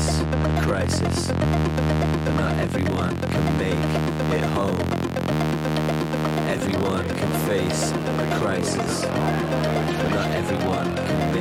face a crisis, but not everyone can make it home. Everyone can face a crisis, but not everyone can